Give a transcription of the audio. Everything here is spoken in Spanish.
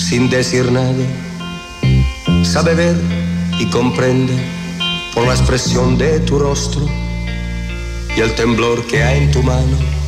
sin decir nada. Sabe ver y comprende por la expresión de tu rostro y el temblor que hay en tu mano.